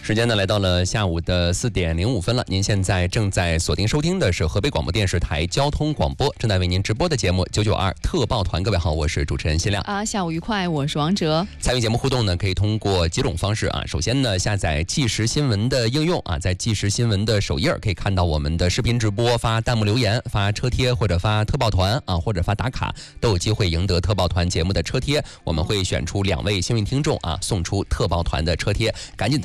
时间呢来到了下午的4点05分了。您现在正在锁定收听的是河北广播电视台交通广播，正在为您直播的节目992特报团。各位好，我是主持人辛亮。 下午愉快，我是王哲。 参与节目互动呢，可以通过几种方式啊。首先呢，下载即时新闻的应用啊，在即时新闻的首页可以看到我们的视频直播，发弹幕留言、发车贴或者发特报团啊，或者发打卡，都有机会赢得特报团节目的车贴。我们会选出2位幸运听众啊，送出特报团的车贴，赶紧